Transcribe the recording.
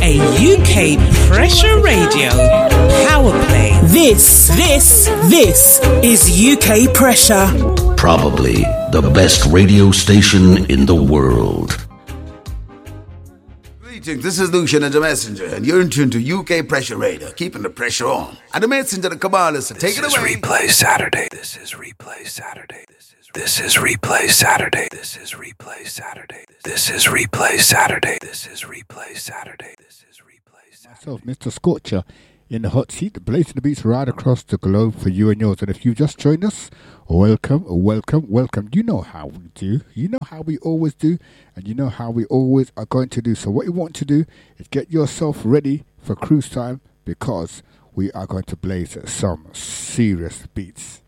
A UK Pressure Radio power play. This is UK Pressure. Probably the best radio station in the world. Greetings, this is Lucian and the Messenger, and you're in tune to UK Pressure Radio, keeping the pressure on. And the Messenger, the Kabbalah, so take it away. This is Replay Saturday. This is Replay Saturday. This is Replay Saturday. This is Replay Saturday. This is Replay Saturday. This is Replay Saturday. This is Replay Saturday. Myself, Mr. Scorcher, in the hot seat, blazing the beats right across the globe for you and yours. And if you just joined us, welcome. You know how we do. You know how we always do. And you know how we always are going to do. So what you want to do is get yourself ready for cruise time, because we are going to blaze some serious beats.